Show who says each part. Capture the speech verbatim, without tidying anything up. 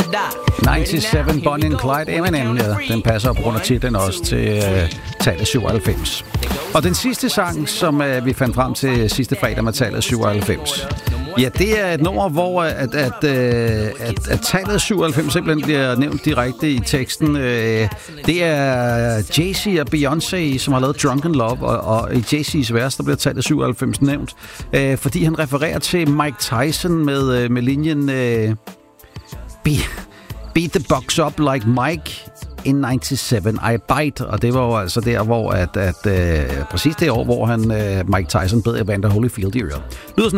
Speaker 1: nioghalvfems, Bonnie and Clyde, Eminem, ja, den passer på grund af titlen også til uh, tallet syvoghalvfems. Og den sidste sang, som uh, vi fandt frem til sidste fredag med tallet syvoghalvfems, ja, det er et nummer, hvor at, at, at, at, at tallet syvoghalvfems simpelthen bliver nævnt direkte i teksten. Det er Jay-Z og Beyoncé, som har lavet Drunken Love, og, og i Jay-Z's vers, der bliver tallet syvoghalvfems nævnt, fordi han refererer til Mike Tyson med, med linjen Be, Beat the box up like Mike in ninety-seven, I bite. Og det var jo altså der, hvor at, at, at præcis det år, hvor han Mike Tyson bed Evander Holyfield i øret. Lyder sådan